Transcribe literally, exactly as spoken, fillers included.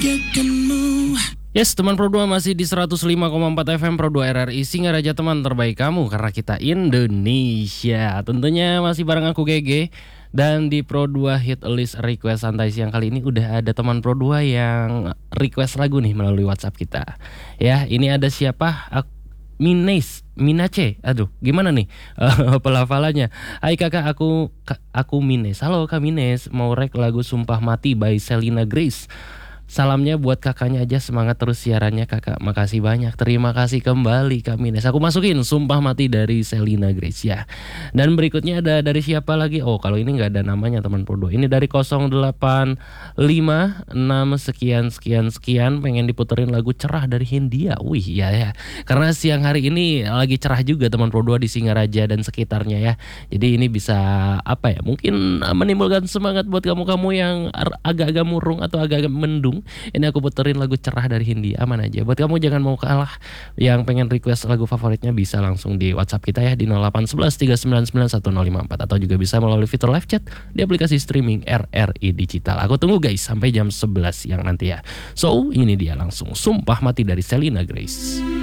Yes, teman Pro dua masih di seratus lima koma empat F M Pro dua R R I Singaraja, teman terbaik kamu karena kita Indonesia. Tentunya masih bareng aku G G. Dan di Pro dua Hit List Request Santai Siang kali ini udah ada teman Pro dua yang request lagu nih melalui WhatsApp kita. Ya, ini ada siapa? Ak- Mines, Minace. Aduh, gimana nih uh, pelafalannya? Hai kakak, aku ka, aku Mines. Halo Kak Mines, mau rek lagu Sumpah Mati by Selena Grace. Salamnya buat kakaknya aja, semangat terus siarannya kakak. Makasih banyak, terima kasih kembali Kak Mines. Aku masukin Sumpah Mati dari Selena Grace ya. Dan berikutnya ada dari siapa lagi? Oh, kalau ini nggak ada namanya teman Pro dua. Ini dari nol delapan lima enam sekian sekian sekian. Pengen diputerin lagu Cerah dari Hindia. Wih ya ya. Karena siang hari ini lagi cerah juga teman Pro dua di Singaraja dan sekitarnya ya. Jadi ini bisa apa ya? Mungkin menimbulkan semangat buat kamu-kamu yang agak-agak murung atau agak-agak mendung. Ini aku puterin lagu Cerah dari Hindia, aman aja. Buat kamu jangan mau kalah, yang pengen request lagu favoritnya bisa langsung di WhatsApp kita ya di nol delapan satu satu tiga sembilan sembilan satu nol lima empat, atau juga bisa melalui fitur live chat di aplikasi streaming R R I Digital. Aku tunggu guys sampai jam sebelas siang nanti ya. So ini dia langsung Sumpah Mati dari Selena Grace.